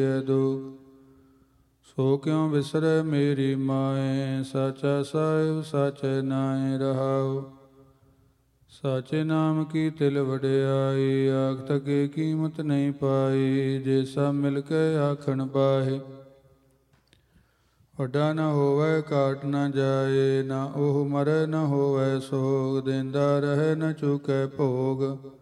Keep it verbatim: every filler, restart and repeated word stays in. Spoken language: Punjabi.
ਦੁਖ। ਸੋ ਕਿਉ ਵਿਸਰੈ ਮੇਰੀ ਮਾਏ, ਸਾਚਾ ਸਾਹਿਬ ਸਾਚੈ ਨਾਇ ਰਹਾਉ। ਸਾਚੇ ਨਾਮ ਕੀ ਤਿਲ ਵਡਿਆਈ, ਆਖ ਤਕੇ ਕੀਮਤ ਨਹੀਂ ਪਾਈ। ਜੇ ਸਭ ਮਿਲ ਕੇ ਆਖਣ ਬਾਹੇ, ਵੱਡਾ ਨਾ ਹੋਵੈ ਘਾਟ ਨਾ ਜਾਏ। ਨਾ ਉਹ ਮਰੈ ਨਾ ਹੋਵੈ ਸੋਗ, ਦੇਂਦਾ ਰਹਿ ਨ ਚੁਕੈ ਭੋਗ।